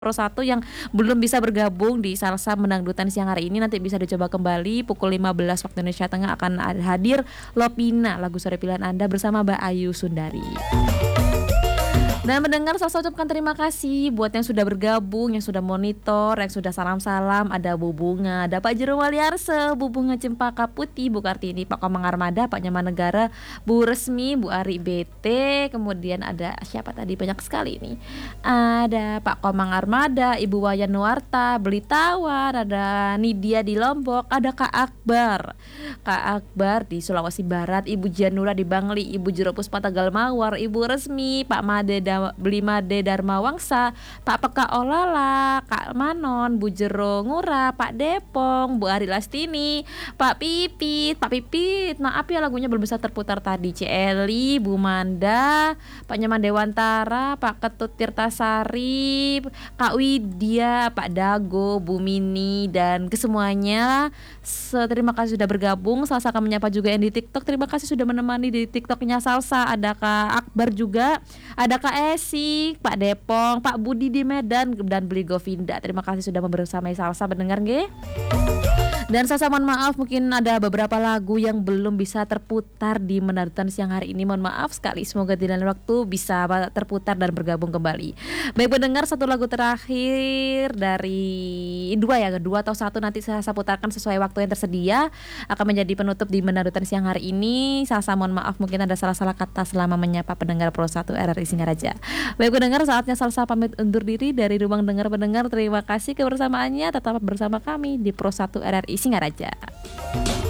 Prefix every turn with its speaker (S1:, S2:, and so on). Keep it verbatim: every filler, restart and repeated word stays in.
S1: Pro satu yang belum bisa bergabung di Salsa Mendangdutan siang hari ini nanti bisa dicoba kembali pukul lima belas waktu Indonesia Tengah akan ad hadir Lopina, lagu sore pilihan Anda bersama Mbak Ayu Sundari. Dan mendengar Salsa ucapkan terima kasih buat yang sudah bergabung, yang sudah monitor, yang sudah salam-salam. Ada Bu Bunga, ada Pak Jero Waliarse, Bu Bunga Cempaka Putih, Bu Kartini, Pak Komang Armada, Pak Nyaman Negara, Bu Resmi, Bu Ari B T, kemudian ada siapa tadi, banyak sekali nih. Ada Pak Komang Armada, Ibu Wayan Nuarta, Belitawan, ada Nidia di Lombok, ada Kak Akbar. Kak Akbar di Sulawesi Barat, Ibu Janura di Bangli, Ibu Jero Puspa Tegal Mawar, Ibu Resmi, Pak Made Belimade Dharma Wangsa, Pak Peka Olala, Kak Manon, Bu Jero Ngura, Pak Depong, Bu Ari Lastini, Pak Pipit, Pak Pipit, maaf ya lagunya belum bisa terputar tadi. C Eli, Bu Manda, Pak Nyaman Dewantara, Pak Ketut Tirtasari, Kak Widya, Pak Dago, Bu Mini, dan kesemuanya. Terima kasih sudah bergabung. Salsa akan menyapa juga yang di TikTok. Terima kasih sudah menemani di TikToknya Salsa. Ada Kak Akbar juga, ada Kak Esi, Pak Depong, Pak Budi di Medan, dan Beli Govinda. Terima kasih sudah membersamai Salsa mendengar nggih. Dan Salsa mohon maaf mungkin ada beberapa lagu yang belum bisa terputar di Mendangdutan siang hari ini. Mohon maaf sekali, semoga di lain waktu bisa terputar dan bergabung kembali. Baik pendengar, satu lagu terakhir dari dua ya, dua atau satu nanti saya putarkan sesuai waktu yang tersedia akan menjadi penutup di Mendangdutan siang hari ini. Salsa mohon maaf mungkin ada salah-salah kata selama menyapa pendengar Pro satu R R I Singaraja. Baik pendengar, saatnya Salsa pamit undur diri dari ruang dengar pendengar. Terima kasih kebersamaannya, tetap bersama kami di Pro satu R R I Singaraja.